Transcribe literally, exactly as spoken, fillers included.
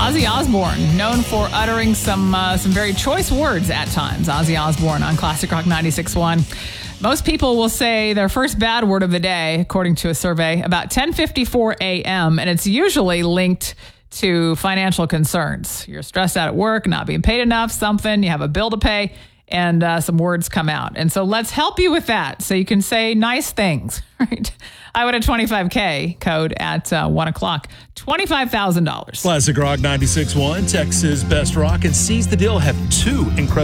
Ozzy Osbourne, known for uttering some uh, some very choice words at times. Ozzy Osbourne on Classic Rock ninety-six point one. Most people will say their first bad word of the day, according to a survey, about ten fifty-four a.m., and it's usually linked to financial concerns. You're stressed out at work, not being paid enough, something, you have a bill to pay, and uh, some words come out. And so let's help you with that so you can say nice things, right? I would have twenty-five K code at uh, one o'clock, twenty-five thousand dollars. Classic Rock ninety-six point one, Texas Best Rock, and Seize the Deal have two incredible